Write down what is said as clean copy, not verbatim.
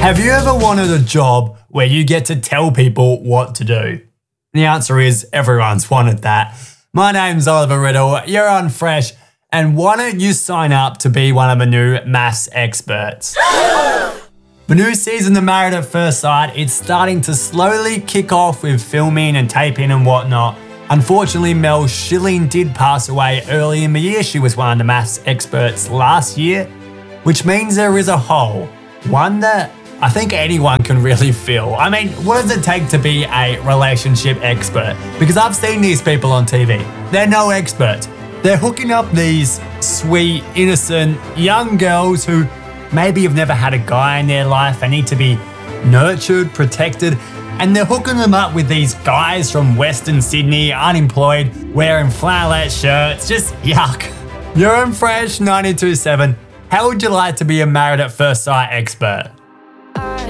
Have you ever wanted a job where you get to tell people what to do? The answer is everyone's wanted that. My name's Oliver Riddle, you're on Fresh, and why don't you sign up to be one of the new maths experts? The new season of Married at First Sight, it's starting to slowly kick off with filming and taping and whatnot. Unfortunately, Mel Schilling did pass away early in the year. She was one of the maths experts last year, which means there is a hole. One that I think anyone can really fill. I mean, what does it take to be a relationship expert? Because I've seen these people on TV. They're no experts. They're hooking up these sweet, innocent, young girls who maybe have never had a guy in their life. They need to be nurtured, protected, and they're hooking them up with these guys from Western Sydney, unemployed, wearing flannelette shirts. Just yuck. You're on Fresh 92.7. How would you like to be a Married at First Sight expert?